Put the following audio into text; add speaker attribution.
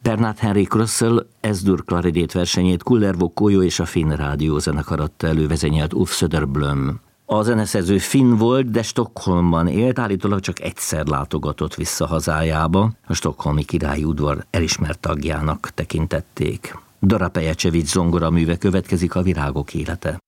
Speaker 1: Bernard Henrik Russell S-dur klarinét versenyét Kullervo Kójó és a Finn Rádiózenekar adta elő, vezényelt Ulf Söderblom. A zeneszerző finn volt, de Stockholmban élt, állítólag csak egyszer látogatott vissza hazájába. A stockholmi királyi udvar elismert tagjának tekintették. Dara Pejecevics zongoraműve következik, A virágok élete.